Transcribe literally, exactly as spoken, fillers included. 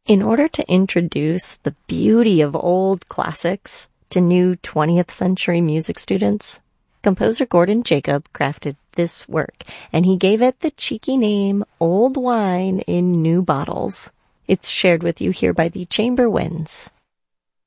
In order to introduce the beauty of old classics to new twentieth century music students, composer Gordon Jacob crafted this work, and he gave it the cheeky name Old Wine in New Bottles. It's shared with you here by the Chamber Winds.